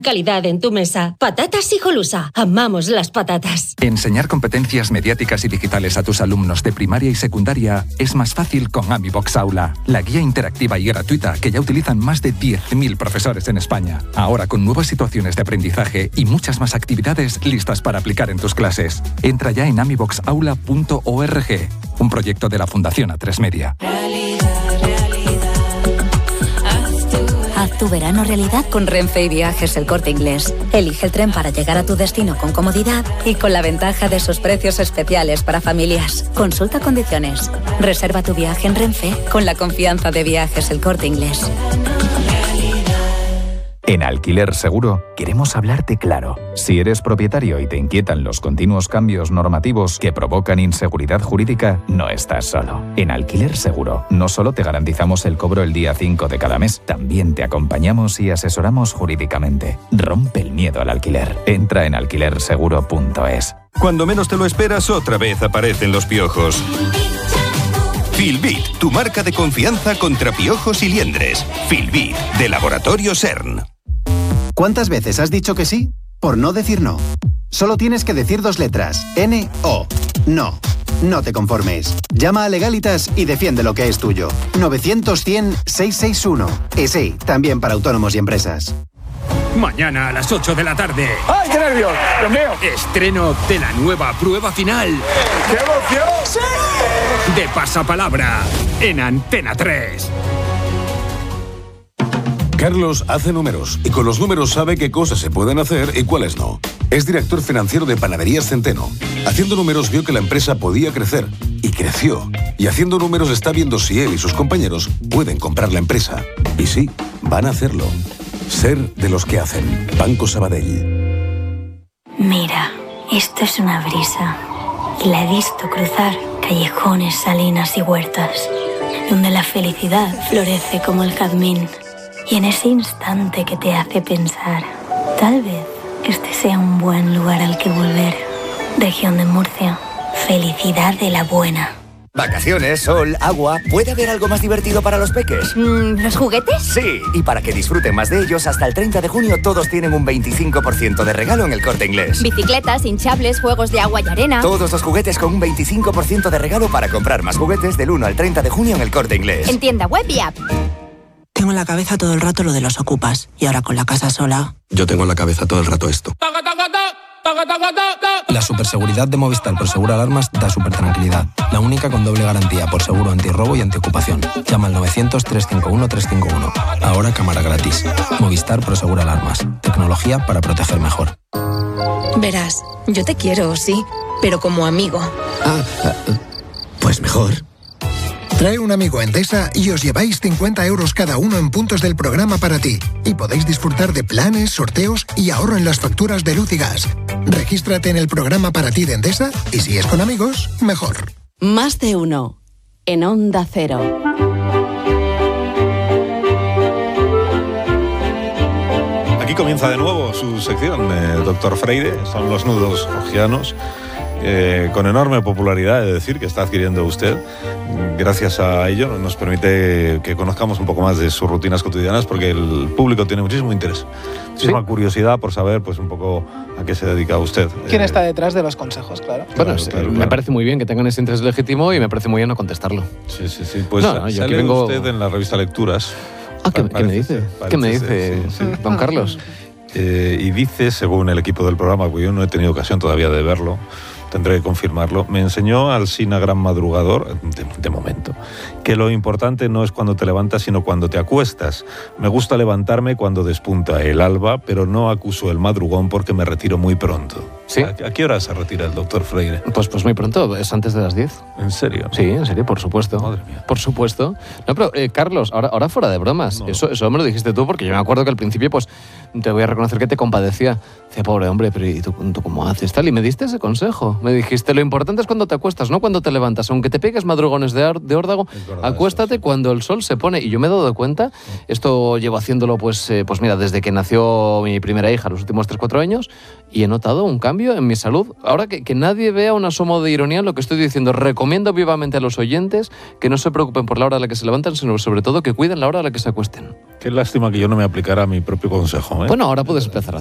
Calidad en tu mesa. Patatas Hijolusa. Amamos las patatas. Enseñar competencias mediáticas y digitales a tus alumnos de primaria y secundaria es más fácil con AmiBox Aula, la guía interactiva y gratuita que ya utilizan más de 10.000 profesores en España. Ahora con nuevas situaciones de aprendizaje y muchas más actividades listas para aplicar en tus clases. Entra ya en amiboxaula.org, un proyecto de la Fundación A3 Media. Haz tu verano realidad con Renfe y Viajes El Corte Inglés. Elige el tren para llegar a tu destino con comodidad y con la ventaja de sus precios especiales para familias. Consulta condiciones. Reserva tu viaje en Renfe con la confianza de Viajes El Corte Inglés. En Alquiler Seguro queremos hablarte claro. Si eres propietario y te inquietan los continuos cambios normativos que provocan inseguridad jurídica, no estás solo. En Alquiler Seguro no solo te garantizamos el cobro el día 5 de cada mes, también te acompañamos y asesoramos jurídicamente. Rompe el miedo al alquiler. Entra en alquilerseguro.es. Cuando menos te lo esperas, otra vez aparecen los piojos. Filbit, tu marca de confianza contra piojos y liendres. Filbit, de Laboratorio CERN. ¿Cuántas veces has dicho que sí? Por no decir no. Solo tienes que decir 2 letras. N-O. No. No te conformes. Llama a Legalitas y defiende lo que es tuyo. 900-100-661. Y sí, también para autónomos y empresas. Mañana a las 8 de la tarde. ¡Ay, qué nervios! ¡Dios mío! Estreno de la nueva prueba final. ¡Qué emoción! ¡Sí! De Pasapalabra en Antena 3. Carlos hace números y con los números sabe qué cosas se pueden hacer y cuáles no. Es director financiero de Panaderías Centeno. Haciendo números vio que la empresa podía crecer y creció. Y haciendo números está viendo si él y sus compañeros pueden comprar la empresa. Y sí, van a hacerlo. Ser de los que hacen. Banco Sabadell. Mira, esto es una brisa. Y la he visto cruzar callejones, salinas y huertas, donde la felicidad florece como el jazmín. Y en ese instante que te hace pensar, tal vez este sea un buen lugar al que volver. Región de Murcia. Felicidad de la buena. Vacaciones, sol, agua. ¿Puede haber algo más divertido para los peques? ¿Los juguetes? Sí, y para que disfruten más de ellos, hasta el 30 de junio todos tienen un 25% de regalo en El Corte Inglés. Bicicletas, hinchables, juegos de agua y arena. Todos los juguetes con un 25% de regalo para comprar más juguetes del 1 al 30 de junio en El Corte Inglés. En tienda web y app. Tengo en la cabeza todo el rato lo de los ocupas. Y ahora con la casa sola... Yo tengo en la cabeza todo el rato esto. La superseguridad de Movistar Prosegur Alarmas da súper tranquilidad. La única con doble garantía por seguro antirrobo y antiocupación. Llama al 900-351-351. Ahora cámara gratis. Movistar Prosegur Alarmas. Tecnología para proteger mejor. Verás, yo te quiero, sí, pero como amigo. Pues mejor. Trae un amigo a Endesa y os lleváis 50 euros cada uno en puntos del programa para ti. Y podéis disfrutar de planes, sorteos y ahorro en las facturas de luz y gas. Regístrate en el programa para ti de Endesa y si es con amigos, mejor. Más de uno. En Onda Cero. Aquí comienza de nuevo su sección, Doctor Freire. Son los nudos ojianos. Con enorme popularidad, he de decir, que está adquiriendo usted. Gracias a ello nos permite que conozcamos un poco más de sus rutinas cotidianas, porque el público tiene muchísimo interés, muchísima curiosidad por saber pues un poco a qué se dedica usted. ¿Quién está detrás de los consejos, claro? Bueno, me parece muy bien que tengan ese interés legítimo y me parece muy bien no contestarlo. Sí. Pues sale usted en la revista Lecturas. ¿Qué me dice? ¿Qué me dice, don Carlos? Y dice, según el equipo del programa, porque yo no he tenido ocasión todavía de verlo, tendré que confirmarlo, me enseñó Alsina Gran Madrugador, de momento, que lo importante no es cuando te levantas, sino cuando te acuestas. Me gusta levantarme cuando despunta el alba, pero no acuso el madrugón porque me retiro muy pronto. ¿Sí? ¿A qué hora se retira el doctor Freire? Pues muy pronto, es antes de las 10. ¿En serio? Sí, en serio, por supuesto. Madre mía. Por supuesto. No, pero Carlos, ahora fuera de bromas, no. Eso me lo dijiste tú, porque yo me acuerdo que al principio, pues, te voy a reconocer que te compadecía. Decía, pobre hombre, pero ¿y tú cómo haces tal? Y me diste ese consejo. Me dijiste, lo importante es cuando te acuestas, no cuando te levantas. Aunque te pegues madrugones de órdago, acuéstate cuando el sol se pone. Y yo me he dado cuenta, esto llevo haciéndolo, pues mira, desde que nació mi primera hija, los últimos 3-4 años, y he notado un cambio en mi salud. Ahora que nadie vea un asomo de ironía en lo que estoy diciendo, recomiendo vivamente a los oyentes que no se preocupen por la hora a la que se levantan, sino sobre todo que cuiden la hora a la que se acuesten. Qué lástima que yo no me aplicara mi propio consejo. ¿eh? Bueno, ahora puedes empezar a